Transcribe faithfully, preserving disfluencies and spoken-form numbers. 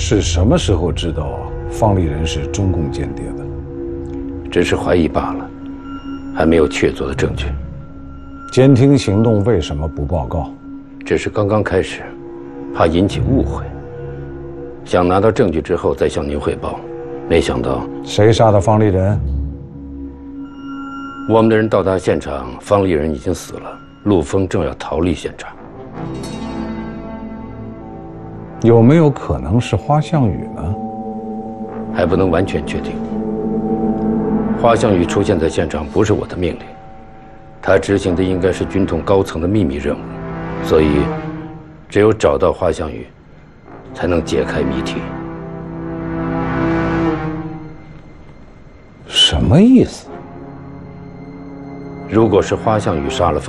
是什么时候知道方立人是中共间谍的？ 只是怀疑罢了，还没有确凿的证据。 监听行动为什么不报告？ 只是刚刚开始，怕引起误会，想拿到证据之后再向您汇报。没想到谁杀的方立人？ 我们的人到达现场，方立人已经死了，陆丰正要逃离现场。 有没有可能是花向宇呢？ 还不能完全确定。花向宇出现在现场不是我的命令，他执行的应该是军统高层的秘密任务，所以只有找到花向宇，才能解开谜题。 什么意思？ 如果是花向宇杀了方